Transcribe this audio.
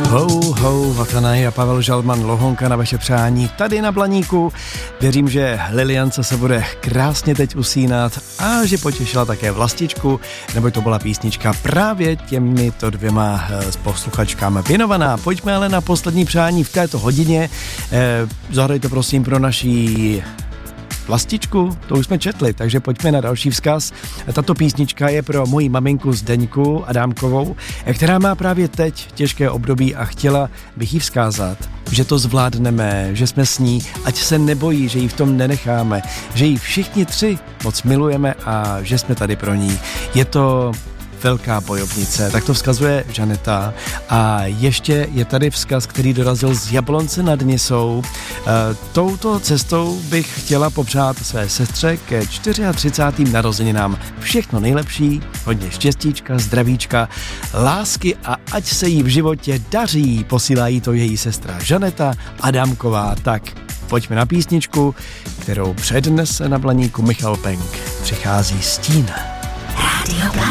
Ho, Vatanaj a Pavel Žalman, Lohonka na vaše přání tady na Blaníku. Věřím, že Liliance se bude krásně teď usínat a že potěšila také Vlastičku, nebo to byla písnička právě těmito dvěma posluchačkám věnovaná. Pojďme ale na poslední přání v této hodině. Zahrajte prosím pro naší Vlastičku, to už jsme četli, takže pojďme na další vzkaz. Tato písnička je pro moji maminku Zdeňku Adámkovou, která má právě teď těžké období a chtěla bych jí vzkázat, že to zvládneme, že jsme s ní, ať se nebojí, že ji v tom nenecháme, že ji všichni tři moc milujeme a že jsme tady pro ní. Je to velká bojovnice, tak to vzkazuje Žaneta. A ještě je tady vzkaz, který dorazil z Jablonce nad Nisou. Touto cestou bych chtěla popřát své sestře ke 34. narozeninám všechno nejlepší, hodně štěstíčka, zdravíčka, lásky a ať se jí v životě daří, posílají to její sestra Žaneta Adámková. Tak pojďme na písničku, kterou přednese na Blaníku Michal Penk. Přichází Stín.